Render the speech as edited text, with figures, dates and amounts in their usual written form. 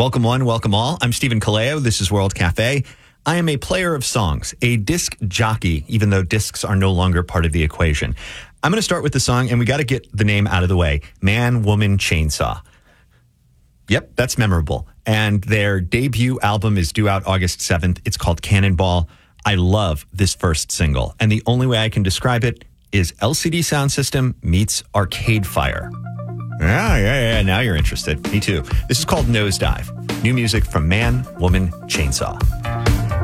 Welcome one, welcome all. I'm Stephen Kaleo. This is World Cafe. I am a player of songs, a disc jockey, even though discs are no longer part of the equation. I'm going to start with the song, and we got to get the name out of the way. Man, Woman, Chainsaw. Yep, that's memorable. And their debut album is due out August 7th. It's called Cannonball. I love this first single, and the only way I can describe it is LCD Soundsystem meets Arcade Fire. Yeah, now you're interested. Me too. This is called Nosedive. New music from Man, Woman, Chainsaw.